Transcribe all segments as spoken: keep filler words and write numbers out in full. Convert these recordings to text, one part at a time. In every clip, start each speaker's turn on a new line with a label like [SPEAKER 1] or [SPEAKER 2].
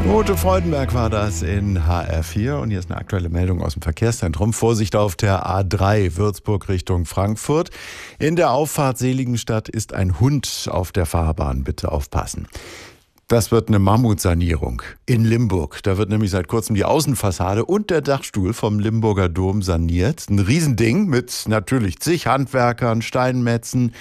[SPEAKER 1] Ute Freudenberg war das in H R vier und hier ist eine aktuelle Meldung aus dem Verkehrszentrum. Vorsicht auf der A drei Würzburg Richtung Frankfurt. In der Auffahrt Seligenstadt ist ein Hund auf der Fahrbahn. Bitte aufpassen. Das wird eine Mammutsanierung in Limburg. Da wird nämlich seit kurzem die Außenfassade und der Dachstuhl vom Limburger Dom saniert. Ein Riesending mit natürlich zig Handwerkern, Steinmetzen.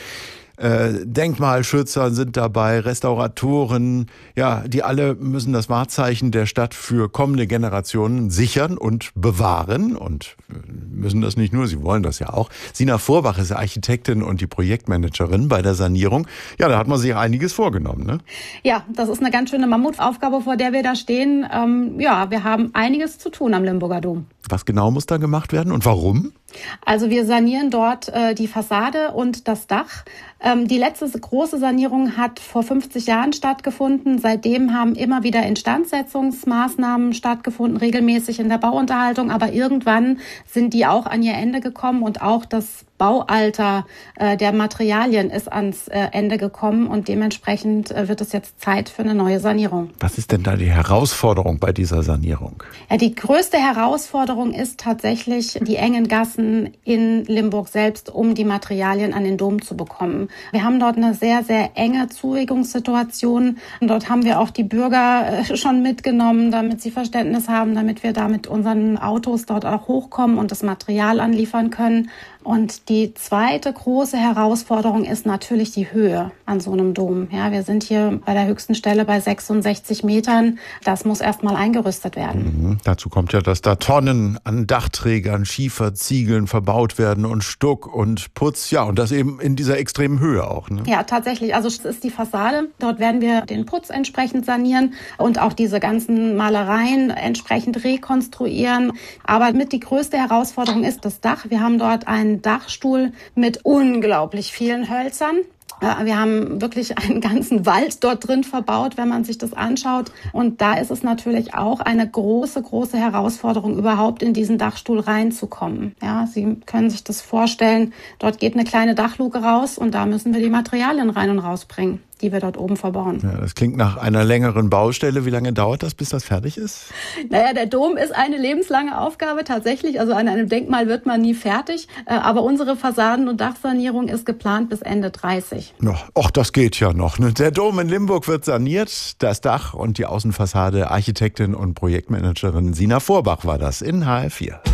[SPEAKER 1] Äh, Denkmalschützer sind dabei, Restauratoren, ja, die alle müssen das Wahrzeichen der Stadt für kommende Generationen sichern und bewahren und müssen das nicht nur, sie wollen das ja auch. Sina Vorbach ist Architektin und die Projektmanagerin bei der Sanierung. Ja, da hat man sich einiges vorgenommen, ne?
[SPEAKER 2] Ja, das ist eine ganz schöne Mammutaufgabe, vor der wir da stehen. Ähm, ja, wir haben einiges zu tun am Limburger Dom.
[SPEAKER 1] Was genau muss da gemacht werden und warum?
[SPEAKER 2] Also wir sanieren dort äh, die Fassade und das Dach. Ähm, die letzte große Sanierung hat vor fünfzig Jahren stattgefunden. Seitdem haben immer wieder Instandsetzungsmaßnahmen stattgefunden, regelmäßig in der Bauunterhaltung. Aber irgendwann sind die auch an ihr Ende gekommen und auch das Baualter äh, der Materialien ist ans äh, Ende gekommen und dementsprechend äh, wird es jetzt Zeit für eine neue Sanierung.
[SPEAKER 1] Was ist denn da die Herausforderung bei dieser Sanierung?
[SPEAKER 2] Ja, die größte Herausforderung ist tatsächlich die engen Gassen in Limburg selbst, um die Materialien an den Dom zu bekommen. Wir haben dort eine sehr, sehr enge Zuwegungssituation. Und dort haben wir auch die Bürger äh, schon mitgenommen, damit sie Verständnis haben, damit wir da mit unseren Autos dort auch hochkommen und das Material anliefern können. Und die zweite große Herausforderung ist natürlich die Höhe an so einem Dom. Ja, wir sind hier bei der höchsten Stelle bei sechsundsechzig Metern. Das muss erstmal eingerüstet werden.
[SPEAKER 1] Mhm. Dazu kommt ja, dass da Tonnen an Dachträgern, Schieferziegeln verbaut werden und Stuck und Putz. Ja, und das eben in dieser extremen Höhe auch, ne?
[SPEAKER 2] Ja, tatsächlich. Also es ist die Fassade. Dort werden wir den Putz entsprechend sanieren und auch diese ganzen Malereien entsprechend rekonstruieren. Aber mit die größte Herausforderung ist das Dach. Wir haben dort einen Dachstuhl mit unglaublich vielen Hölzern. Wir haben wirklich einen ganzen Wald dort drin verbaut, wenn man sich das anschaut. Und da ist es natürlich auch eine große, große Herausforderung, überhaupt in diesen Dachstuhl reinzukommen. Ja, Sie können sich das vorstellen, dort geht eine kleine Dachluke raus und da müssen wir die Materialien rein und rausbringen, die wir dort oben verbauen.
[SPEAKER 1] Ja, das klingt nach einer längeren Baustelle. Wie lange dauert das, bis das fertig ist?
[SPEAKER 2] Naja, der Dom ist eine lebenslange Aufgabe tatsächlich. Also an einem Denkmal wird man nie fertig. Aber unsere Fassaden- und Dachsanierung ist geplant bis Ende dreißig.
[SPEAKER 1] Ach, das geht ja noch. Der Dom in Limburg wird saniert. Das Dach und die Außenfassade. Architektin und Projektmanagerin Sina Vorbach war das in H R vier.